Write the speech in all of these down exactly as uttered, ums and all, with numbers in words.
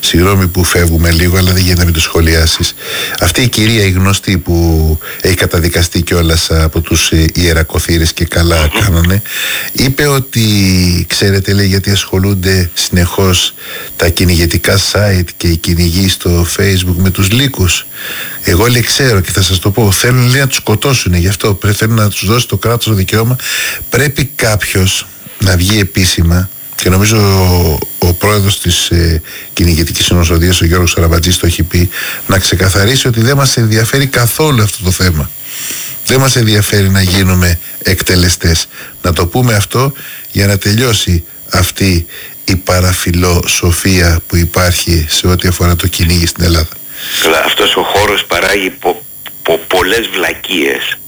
Συγγνώμη που φεύγουμε λίγο, αλλά δεν γίνεται να μην το σχολιάσεις. Αυτή η κυρία η γνωστή που έχει καταδικαστεί κιόλας από τους ιερακοθήρες και καλά κάνανε, είπε ότι, ξέρετε, λέει, γιατί ασχολούνται συνεχώς τα κυνηγετικά site και οι κυνηγοί στο Facebook με τους λύκους. Εγώ, λέει, ξέρω και θα σας το πω, θέλουν, λέει, να τους σκοτώσουν, γι' αυτό θέλουν να τους δώσει το κράτος το δικαίωμα. Πρέπει κάποιος να βγει επίσημα, και νομίζω ο, ο πρόεδρος της ε, κυνηγετικής συνοσοδείας, ο Γιώργος Σαραβατζής, το έχει πει, να ξεκαθαρίσει ότι δεν μας ενδιαφέρει καθόλου αυτό το θέμα. Δεν μας ενδιαφέρει να γίνουμε εκτελεστές. Να το πούμε αυτό για να τελειώσει αυτή η παραφιλοσοφία που υπάρχει σε ό,τι αφορά το κυνήγι στην Ελλάδα. Αυτός ο χώρος παράγει πο, πο, πολλές βλακίες,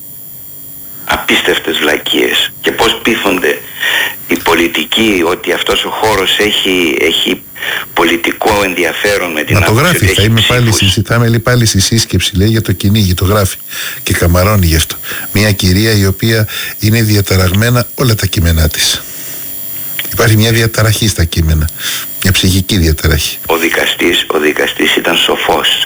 απίστευτες βλακίες, και πώς πείθονται οι πολιτικοί ότι αυτός ο χώρος έχει, έχει πολιτικό ενδιαφέρον με την άποψη. Να το γράφει, θα είμαι, πάλι, θα είμαι πάλι στη σύσκεψη, λέει, για το κυνήγι, το γράφει και καμαρώνει γι' αυτό. Μια κυρία η οποία είναι διαταραγμένα όλα τα κείμενά της. Υπάρχει μια διαταραχή στα κείμενα, μια ψυχική διαταραχή. Ο δικαστής, ο δικαστής ήταν σοφός.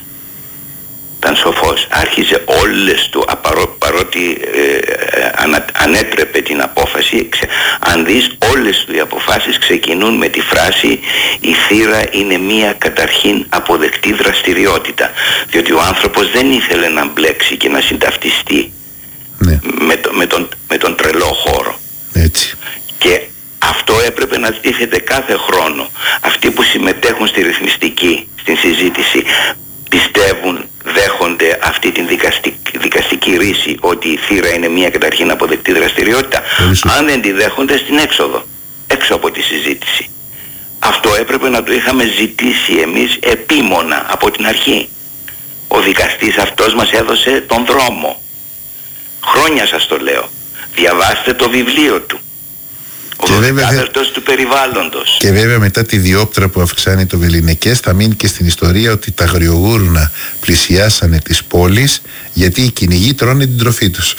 Ήταν σοφός. Άρχιζε όλες του, απαρό, παρότι ε, ανα, ανέτρεπε την απόφαση, ξε, αν δεις, όλες του οι αποφάσεις ξεκινούν με τη φράση «Η θύρα είναι μία καταρχήν αποδεκτή δραστηριότητα», διότι ο άνθρωπος δεν ήθελε να μπλέξει και να συνταυτιστεί, ναι, με, το, με, τον, με τον τρελό χώρο. Έτσι. Και αυτό έπρεπε να τίθεται κάθε χρόνο. Αυτοί που συμμετέχουν στη ρυθμιστική, στην συζήτηση, πιστεύουν, δέχονται αυτή την δικαστική, δικαστική ρίση ότι η θύρα είναι μια καταρχήν αποδεκτή δραστηριότητα. Ευχαριστώ. Αν δεν τη δέχονται, στην έξοδο, έξω από τη συζήτηση. Αυτό έπρεπε να το είχαμε ζητήσει εμείς επίμονα από την αρχή. Ο δικαστής αυτός μας έδωσε τον δρόμο. Χρόνια σας το λέω. Διαβάστε το βιβλίο του. Ο δεκάδερτος του περιβάλλοντος. Και βέβαια μετά τη διόπτρα που αυξάνει το βεληνικές θα μείνει και στην ιστορία ότι τα αγριογούρουνα πλησιάσανε τις πόλεις γιατί οι κυνηγοί τρώνε την τροφή τους.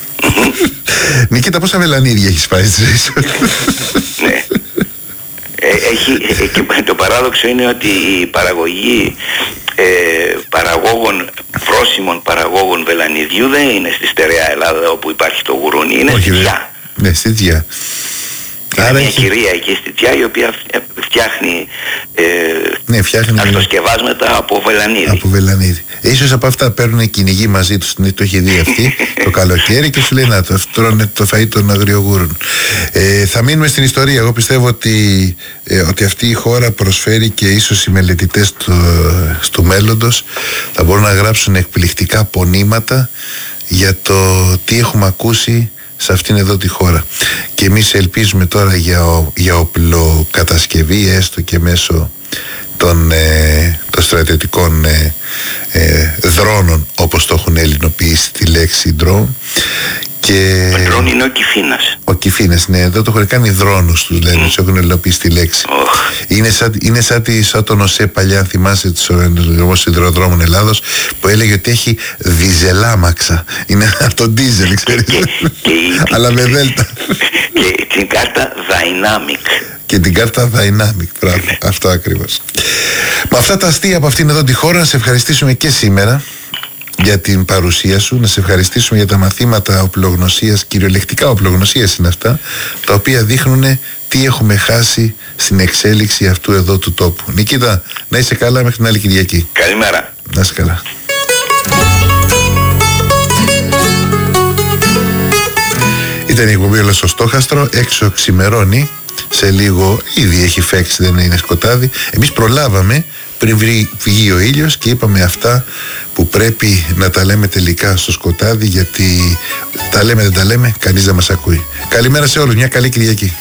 Νικήτα, πόσα βελανίδια έχεις πάει στη ζωή σου? Ναι. Έχει, και το παράδοξο είναι ότι η παραγωγή ε, παραγόγων, πρόσιμων παραγόγων βελανιδιού δεν είναι στη στερεά Ελλάδα όπου υπάρχει το γουρούνι, είναι στη Τιά. Ναι, στη Τιά. Είναι άρα μια έχει... κυρία εκεί στη Τιά η οποία φτιάχνει, ε, ναι, φτιάχνει αυτοσκευάσματα από βελανίδι. Από βελανίδι. Ίσως από αυτά παίρνουν οι κυνηγοί μαζί τους, το έχει δει αυτή το καλοκαίρι και σου λέει να το, τρώνε το φαΐ των αγριογούρων. Ε, θα μείνουμε στην ιστορία. Εγώ πιστεύω ότι, ε, ότι αυτή η χώρα προσφέρει και ίσως οι μελετητές του, του μέλλοντος θα μπορούν να γράψουν εκπληκτικά πονήματα για το τι έχουμε ακούσει σε αυτήν εδώ τη χώρα. Και εμείς ελπίζουμε τώρα για, ο, για οπλοκατασκευή, έστω και μέσω των, ε, των στρατιωτικών ε, ε, δρόνων, όπως το έχουν ελληνοποιήσει τη λέξη drone. Και... Ο drone είναι ο Κυφίνας. Ο Κυφίνας, ναι, εδώ το έχουν κάνει δρόνους τους λένε, mm. έχουν ελληνοποιήσει τη λέξη. Oh. Είναι σαν, είναι σαν, τη, σαν τον ΟΣΕ παλιά, αν θυμάσαι, τους οργανισμούς σιδηροδρόμων Ελλάδος, που έλεγε ότι έχει διζελάμαξα. Είναι από το ντίζελ, ξέρεις. Και, και, αλλά με δέλτα. Και την κάρτα Dynamic. Και την κάρτα Dynamic, πράγμα. Αυτό ακριβώς. Με αυτά τα αστεία από αυτήν εδώ τη χώρα, να σε ευχαριστήσουμε και σήμερα για την παρουσία σου, να σε ευχαριστήσουμε για τα μαθήματα οπλογνωσίας, κυριολεκτικά οπλογνωσίας είναι αυτά, τα οποία δείχνουν τι έχουμε χάσει στην εξέλιξη αυτού εδώ του τόπου. Νικήτα, να είσαι καλά μέχρι την άλλη Κυριακή. Καλημέρα. Να είσαι καλά. Ήταν η εκπομπή Όλο στο Στόχαστρο, έξω ξημερώνει, σε λίγο ήδη έχει φέξει, δεν είναι σκοτάδι. Εμείς προλάβαμε πριν βγει ο ήλιος και είπαμε αυτά που πρέπει να τα λέμε τελικά στο σκοτάδι, γιατί τα λέμε δεν τα λέμε, κανείς δεν μας ακούει. Καλημέρα σε όλους, μια καλή Κυριακή.